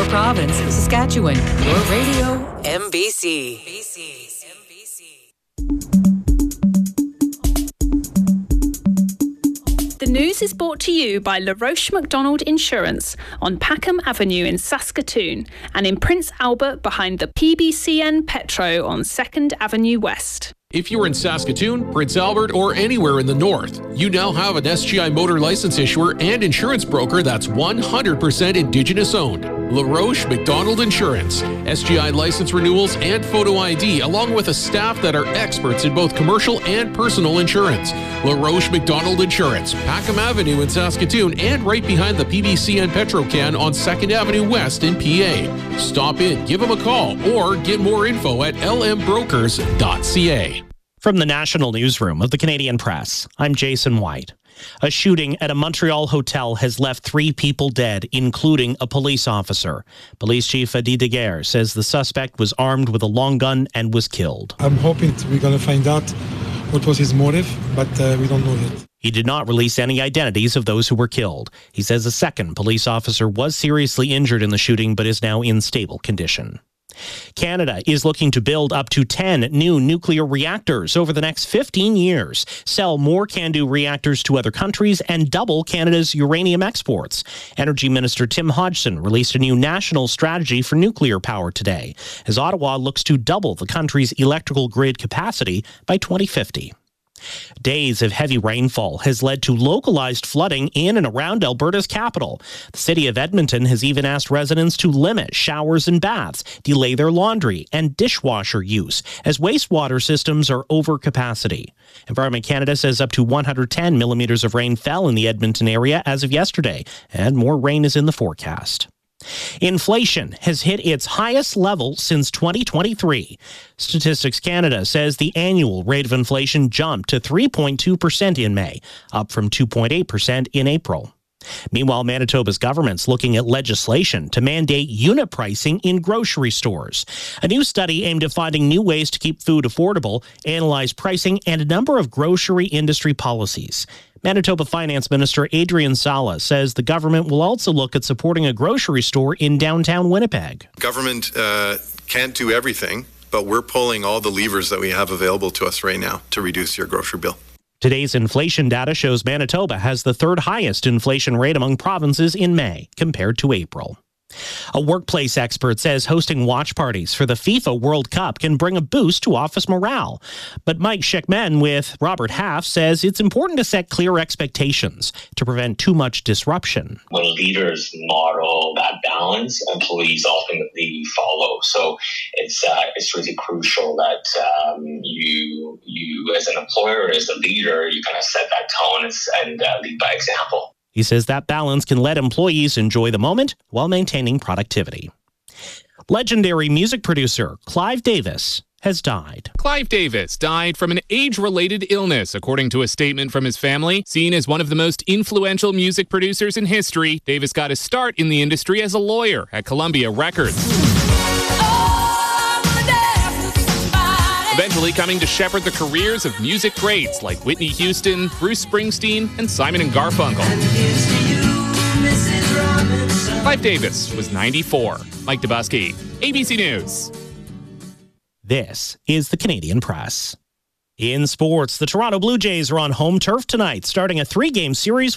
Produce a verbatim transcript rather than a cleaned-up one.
your province, Saskatchewan. Your radio, M B C. The news is brought to you by La Roche McDonald Insurance on Packham Avenue in Saskatoon and in Prince Albert behind the P B C N Petro on second Avenue West. If you're in Saskatoon, Prince Albert, or anywhere in the north, you now have an S G I motor license issuer and insurance broker that's one hundred percent Indigenous owned. La Roche McDonald Insurance. S G I license renewals and photo I D, along with a staff that are experts in both commercial and personal insurance. La Roche McDonald Insurance, Packham Avenue in Saskatoon, and right behind the P B C N Petrocan on second Avenue West in P A. Stop in, give them a call, or get more info at l m brokers dot c a. From the National Newsroom of the Canadian Press, I'm Jason White. A shooting at a Montreal hotel has left three people dead, including a police officer. Police Chief Adi Daguerre says the suspect was armed with a long gun and was killed. I'm hoping we're going to find out what was his motive, but uh, we don't know yet. He did not release any identities of those who were killed. He says a second police officer was seriously injured in the shooting but is now in stable condition. Canada is looking to build up to ten new nuclear reactors over the next fifteen years, sell more CANDU reactors to other countries, and double Canada's uranium exports. Energy Minister Tim Hodgson released a new national strategy for nuclear power today, as Ottawa looks to double the country's electrical grid capacity by twenty fifty. Days of heavy rainfall has led to localized flooding in and around Alberta's capital. The city of Edmonton has even asked residents to limit showers and baths, delay their laundry and dishwasher use, as wastewater systems are over capacity. Environment Canada says up to one hundred ten millimeters of rain fell in the Edmonton area as of yesterday, and more rain is in the forecast. Inflation has hit its highest level since twenty twenty-three. Statistics Canada says the annual rate of inflation jumped to three point two percent in May, up from two point eight percent in April. Meanwhile, Manitoba's government's looking at legislation to mandate unit pricing in grocery stores. A new study aimed at finding new ways to keep food affordable analyzed pricing and a number of grocery industry policies. Manitoba Finance Minister Adrian Sala says the government will also look at supporting a grocery store in downtown Winnipeg. Government uh, can't do everything, but we're pulling all the levers that we have available to us right now to reduce your grocery bill. Today's inflation data shows Manitoba has the third highest inflation rate among provinces in May compared to April. A workplace expert says hosting watch parties for the FIFA World Cup can bring a boost to office morale. But Mike Sheckman with Robert Half says it's important to set clear expectations to prevent too much disruption. When leaders model that balance, employees ultimately follow. So it's uh, it's really crucial that um, you you as an employer, as a leader, you kind of set that tone and uh, lead by example. He says that balance can let employees enjoy the moment while maintaining productivity. Legendary music producer Clive Davis has died. Clive Davis died from an age-related illness, according to a statement from his family. Seen as one of the most influential music producers in history, Davis got his start in the industry as a lawyer at Columbia Records. Eventually coming to shepherd the careers of music greats like Whitney Houston, Bruce Springsteen, and Simon and Garfunkel. Clive Davis was ninety-four. Mike Dubusky, A B C News. This is the Canadian Press. In sports, the Toronto Blue Jays are on home turf tonight, starting a three-game series